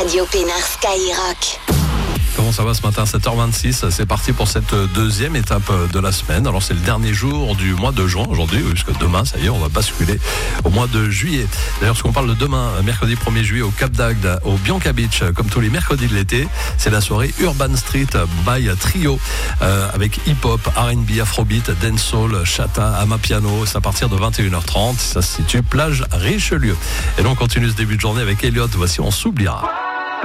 Radio Pénard Skyrock. Comment ça va ce matin, 7h26, c'est parti pour cette deuxième étape de la semaine. Alors c'est le dernier jour du mois de juin aujourd'hui, puisque demain, ça y est, on va basculer au mois de juillet. D'ailleurs, ce qu'on parle de demain, mercredi 1er juillet au Cap d'Agde, au Bianca Beach, comme tous les mercredis de l'été, c'est la soirée Urban Street by Trio, avec hip-hop, R&B, afrobeat, dancehall, chata, amapiano. C'est à partir de 21h30, ça se situe plage Richelieu. Et donc on continue ce début de journée avec Elliott, voici On s'oubliera.